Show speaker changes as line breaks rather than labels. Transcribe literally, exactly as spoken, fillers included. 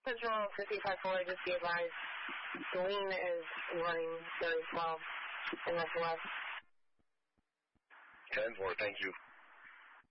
Central fifty-five four, just be advised, the lean is running very slow in S O S.
ten four, thank you.